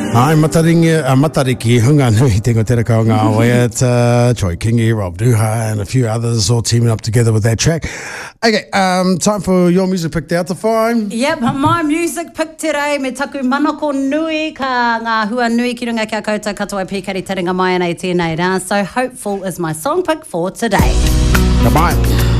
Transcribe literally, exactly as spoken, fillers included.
Ai, mataringi, uh, matariki, hunga nui, tingo te raka o ngā Waiat, uh, Troy Kingi, Rob Duha, and a few others all teaming up together with that track. Okay, um, time for your music picked out to find. Yep, my music pick today, me taku manako nui, ka ngā hua nui ki runga kia koutou katoa pīkari taringa mai anei tēnei rā. So Hopeful is my song pick for today. Goodbye.